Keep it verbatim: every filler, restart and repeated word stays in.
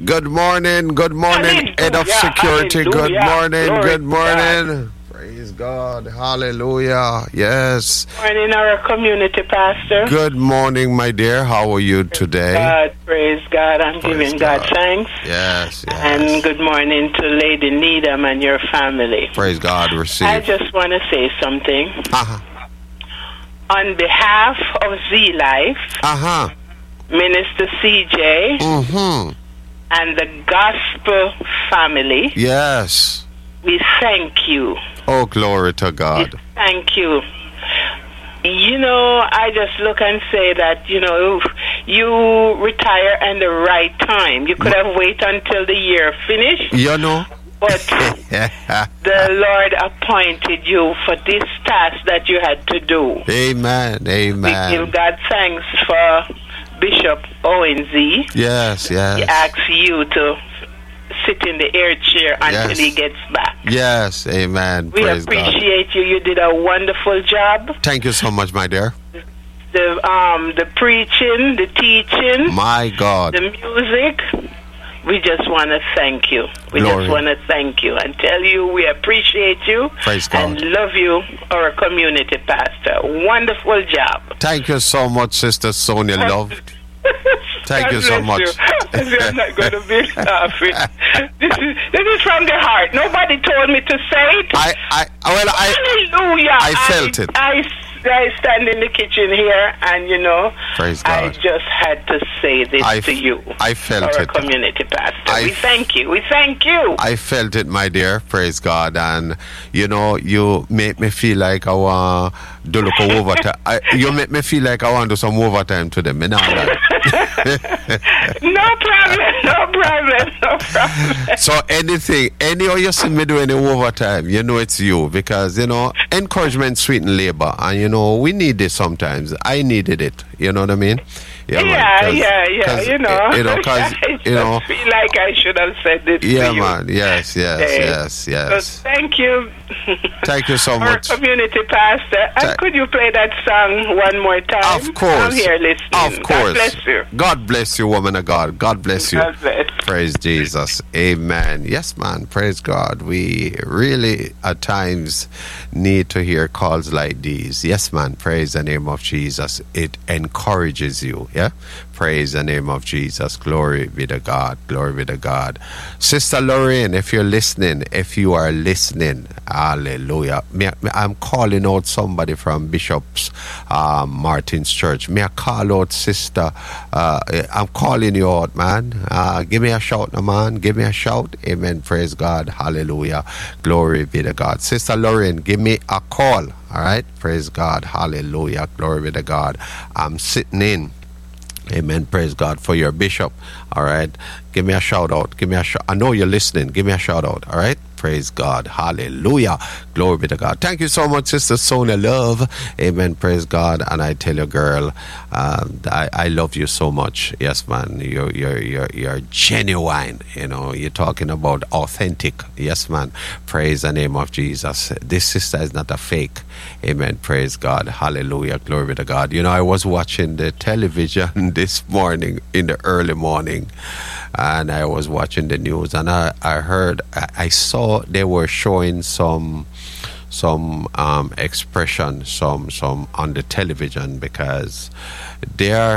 Good morning, good morning, head of security. Good morning, good morning. Praise God. Hallelujah. Yes. Morning, our community pastor. Good morning, my dear. How are you today? God, praise God. I'm Praise giving God. God. thanks. Yes, yes. And good morning to Lady Needham and your family. Praise God. Receive. I just want to say something. Uh-huh. On behalf of Z Life, Uh-huh. Minister C J, Mm-hmm. and the gospel family, Yes. we thank you. Oh, glory to God. Thank you. You know, I just look and say that, you know, you retire at the right time. You could have waited until the year finished, You know? but the Lord appointed you for this task that you had to do. Amen. We Amen. give God thanks for Bishop Owen Z. Yes, He yes. asks you to sit in the air chair until Yes. he gets back. Yes, amen. We Praise God. appreciate you. You did a wonderful job. Thank you so much, my dear. The um the preaching, the teaching, My God. the music. We just want to thank you. We Glory. just want to thank you and tell you we appreciate you Praise God. and love you, our community pastor. Wonderful job. Thank you so much, Sister Sonia Love. Thank God you so bless much. You. I'm not going to be laughing. This is, this is from the heart. Nobody told me to say it. I, I, well, I, Hallelujah. I felt it. I, I stand in the kitchen here, and you know, Praise I God. just had to say this I, to you. I felt our it. community pastor. I we f- thank you. We thank you. I felt it, my dear. Praise God. And, you know, you make me feel like I want to do look overtime. I, you make me feel like I want to do some overtime to them. You know that? No problem. No problem. No problem. So anything, any of you see me do any overtime, you know it's you. Because, you know, encouragement sweeten labor. And, you know, we need this sometimes. I needed it. You know what I mean? Yeah, man, yeah, 'cause- yeah, yeah. 'cause, You know, You know, because, I just you know. feel like I should have said this Yeah, to you. man. Yes, yes, Yeah. yes, yes. So thank you. Thank you so Our much. community pastor. And Tha- could you play that song one more time? Of course. I'm here listening. Of course. God bless you. God bless you, woman of God. God bless you. God bless. Praise Jesus. Amen. Yes, man. Praise God. We really at times need to hear calls like these. Yes, man. Praise the name of Jesus. It encourages you. Yeah. Praise the name of Jesus. Glory be to God. Glory be to God. Sister Lorraine, if you're listening, if you are listening, hallelujah. Me, me, I'm calling out somebody from Bishop's uh, Martin's Church. May I call out Sister? Uh, I'm calling you out, man. Uh, give me a shout, no, man. Give me a shout. Amen. Praise God. Hallelujah. Glory be to God. Sister Lorraine, give me a call. All right. Praise God. Hallelujah. Glory be to God. I'm sitting in. Amen. Praise God for your bishop. All right. Give me a shout out. Give me a shout. I know you're listening. Give me a shout out. All right. Praise God. Hallelujah. Glory be to God. Thank you so much, Sister Sonia Love. Amen. Praise God. And I tell you, girl, uh, I, I love you so much. Yes, man. You're, you're, you're, you're genuine. You know, you're talking about authentic. Yes, man. Praise the name of Jesus. This sister is not a fake. Amen. Praise God. Hallelujah. Glory be to God. You know, I was watching the television this morning in the early morning, and I was watching the news, and I, I heard, I, I saw they were showing some some um, expression, some some on the television, because they are